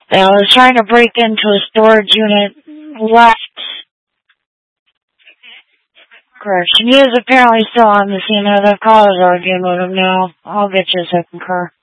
I was trying to break into a storage unit, left. Correction. He is apparently still on the scene of the call. I was arguing with him now. I'll get you a second car.